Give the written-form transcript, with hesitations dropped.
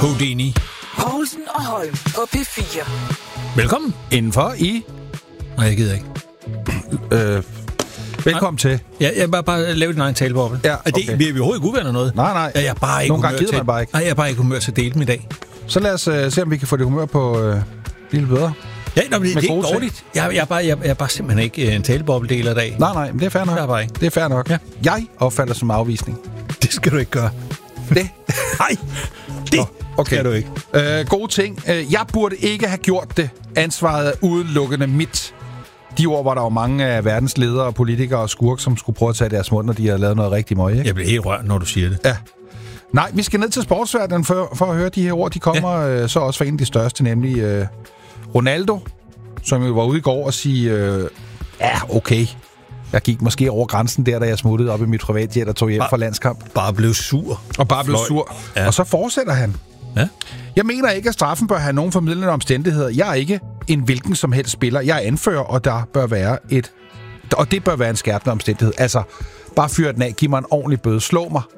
Houdini. Poulsen og Holm på P4. Velkommen. Indenfor i... Nej, jeg gider ikke. Velkommen til. Ja, jeg bare lave din egen taleboble. Ja, okay. Vi er overhovedet ikke uvenner noget. Nej. Jeg er bare ikke nogle gange gider man bare ikke. Nej, jeg er bare ikke humør til at dele dem i dag. Så lad os se, om vi kan få det humør på lidt bedre. Ja, det er ikke dårligt. Jeg er bare simpelthen ikke en talebobledeler i dag. Nej, men det er fair nok. Det er bare ikke. Det er fair nok. Ja. Jeg opfatter som afvisning. Det skal du ikke gøre. Det? Nej, det okay. skal du ikke. Gode ting. Jeg burde ikke have gjort det. Ansvaret er udelukkende mit. De ord var der jo mange af verdens ledere, politikere og skurk, som skulle prøve at tage deres mund, når de har lavet noget rigtig møg, ikke? Jeg bliver helt rørt, når du siger det. Ja. Nej, vi skal ned til sportsverdenen for at høre de her ord. De kommer så også fra en af de største, nemlig Ronaldo, som jo var ude i går og sige, okay. Jeg gik måske over grænsen der, da jeg smuttede op i mit privatjet og tog hjem fra landskamp. Bare blev sur. Og bare blev sur. Ja. Og så fortsætter han. Ja. Jeg mener ikke, at straffen bør have nogen formidlende omstændigheder. Jeg er ikke en hvilken som helst spiller. Jeg er anfører, og der bør være og det bør være en skærpende omstændighed. Altså, bare fyr den af. Giv mig en ordentlig bøde. Slå mig.